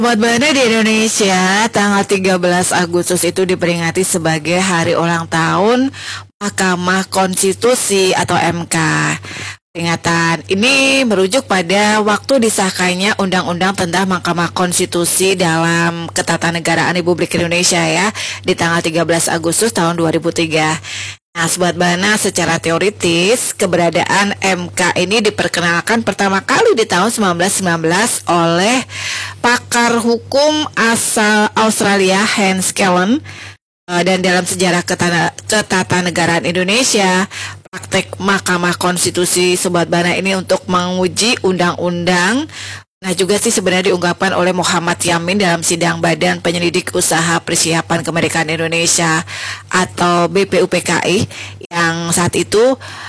Buat Bana di Indonesia, tanggal 13 Agustus itu diperingati sebagai hari ulang tahun Mahkamah Konstitusi atau MK. Peringatan ini merujuk pada waktu disahkannya Undang-Undang tentang Mahkamah Konstitusi dalam Ketatanegaraan Republik Indonesia ya, di tanggal 13 Agustus tahun 2003. Nah, Sobat Bana, secara teoritis, keberadaan MK ini diperkenalkan pertama kali di tahun 1919 oleh pakar hukum asal Australia Hans Kellen. Dan dalam sejarah ketatanegaraan Indonesia, praktek Mahkamah Konstitusi Sobat Bana ini untuk menguji undang-undang. Nah, juga sih sebenarnya diungkapkan oleh Muhammad Yamin dalam sidang Badan Penyelidik Usaha Persiapan Kemerdekaan Indonesia atau BPUPKI, yang saat itu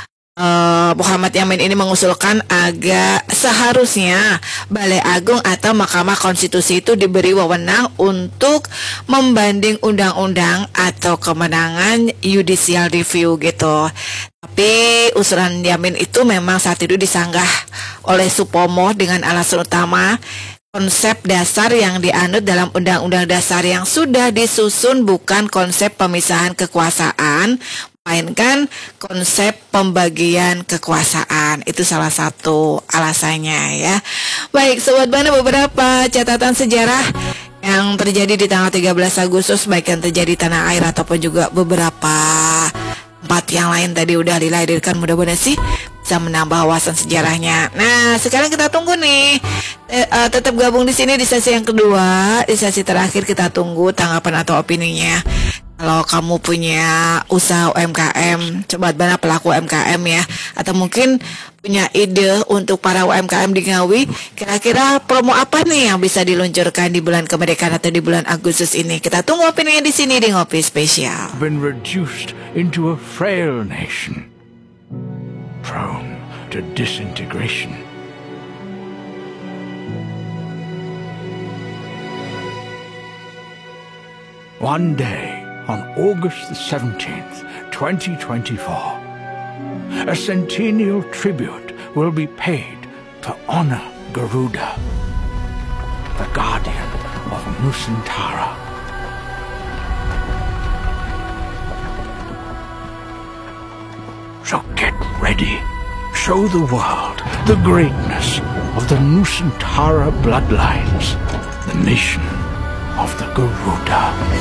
Muhammad Yamin ini mengusulkan agar seharusnya Balai Agung atau Mahkamah Konstitusi itu diberi wewenang untuk membanding undang-undang atau kemenangan judicial review gitu. Tapi usulan Yamin itu memang saat itu disanggah oleh Supomo dengan alasan utama konsep dasar yang dianut dalam Undang-Undang Dasar yang sudah disusun bukan konsep pemisahan kekuasaan, melainkan konsep pembagian kekuasaan. Itu salah satu alasannya ya. Baik, Sobat Bana, beberapa catatan sejarah yang terjadi di tanggal 13 Agustus, baik yang terjadi di tanah air ataupun juga beberapa tempat yang lain tadi udah dilahirkan. Mudah-mudahan sih bisa menambah wawasan sejarahnya. Nah, sekarang kita tunggu nih. Tetap gabung di sini di sesi yang kedua. Di sesi terakhir kita tunggu tanggapan atau opininya. Kalau kamu punya usaha UMKM, Sobat Bana pelaku UMKM ya, atau mungkin punya ide untuk para UMKM di Ngawi, kira-kira promo apa nih yang bisa diluncurkan di bulan kemerdekaan atau di bulan Agustus ini? Kita tunggu opininya di sini di Ngopi Spesial. Been reduced into a frail nation, prone to disintegration. One day, on August the 17th, 2024, a centennial tribute will be paid to honor Garuda, the guardian of Nusantara. So get ready. Show the world the greatness of the Nusantara bloodlines, the nation of the Garuda.